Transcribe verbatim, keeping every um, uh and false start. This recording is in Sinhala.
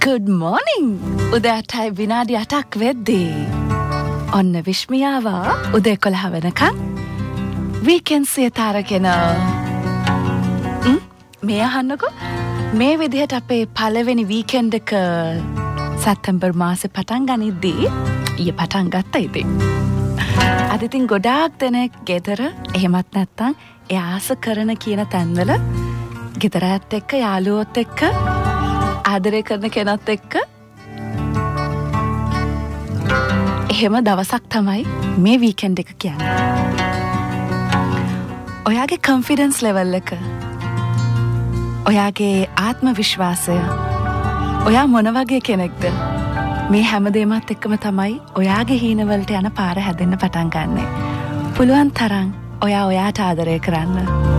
Good morning. උදෑටයි විනාඩි අටක් වෙද්දී. ඔන්න විශ්මියාවා උදේ එකොළහ වෙනකන් weekend සියත අරගෙන මේ අහන්නකෝ මේ විදිහට අපේ පළවෙනි weekend එක සැප්තැම්බර් මාසේ පටන් ගනිද්දී ඊයේ පටන් ගත්තා ඉතින්. අද ඉතින් ගොඩාක් දෙනෙක් ගෙදර එහෙමත් නැත්නම් ඒ ආස කරන කියන තැන්වල ගෙදරත් එක්ක යාළුවොත් එක්ක ආදරය කරන කෙනත් එක්ක එහෙම දවසක් තමයි මේ වීකෙන්ඩ් එක කියන්නේ. ඔයාගේ කොන්ෆිඩන්ස් ලෙවල් එක, ඔයාගේ ආත්ම විශ්වාසය, ඔයා මොන වගේ කෙනෙක්ද, මේ හැමදේමත් එක්කම තමයි ඔයාගේ හීනවලට යන පාර හැදෙන්න පටන් ගන්නෙ. පුළුවන් තරම් ඔයා ඔයාට ආදරය කරන්න.